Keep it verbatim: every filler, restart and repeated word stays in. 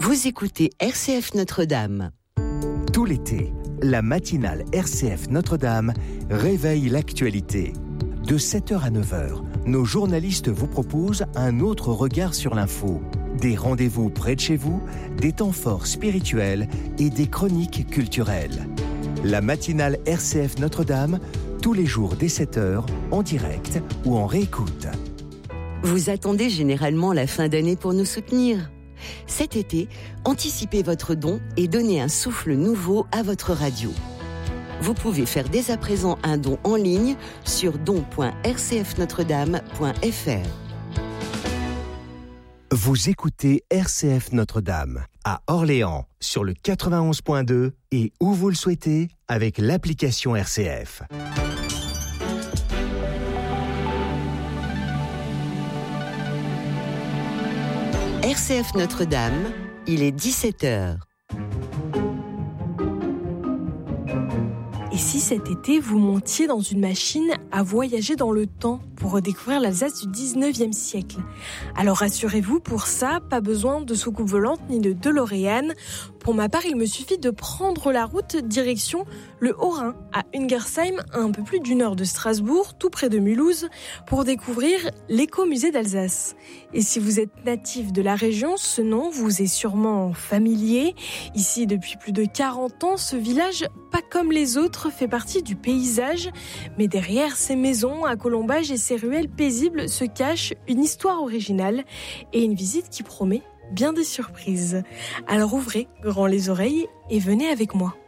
Vous écoutez R C F Notre-Dame. Tout l'été, la matinale R C F Notre-Dame réveille l'actualité. De sept heures à neuf heures, nos journalistes vous proposent un autre regard sur l'info. Des rendez-vous près de chez vous, des temps forts spirituels et des chroniques culturelles. La matinale R C F Notre-Dame, tous les jours dès sept heures, en direct ou en réécoute. Vous attendez généralement la fin d'année pour nous soutenir. Cet été, anticipez votre don et donnez un souffle nouveau à votre radio. Vous pouvez faire dès à présent un don en ligne sur don point r c f notre dame point f r. Vous écoutez R C F Notre-Dame à Orléans sur le quatre-vingt-onze point deux et où vous le souhaitez avec l'application R C F. R C F Notre-Dame, il est dix-sept heures. Et si cet été, vous montiez dans une machine à voyager dans le temps pour redécouvrir l'Alsace du dix-neuvième siècle? Alors rassurez-vous, pour ça, pas besoin de soucoupe volante ni de DeLorean. Pour ma part, il me suffit de prendre la route direction le Haut-Rhin, à Ungersheim, à un peu plus d'une heure de Strasbourg, tout près de Mulhouse, pour découvrir l'écomusée d'Alsace. Et si vous êtes natif de la région, ce nom vous est sûrement familier. Ici, depuis plus de quarante ans, ce village, pas comme les autres, fait partie du paysage. Mais derrière ces maisons à colombages et ces ruelles paisibles se cache une histoire originale et une visite qui promet bien des surprises. Alors ouvrez grand les oreilles et venez avec moi.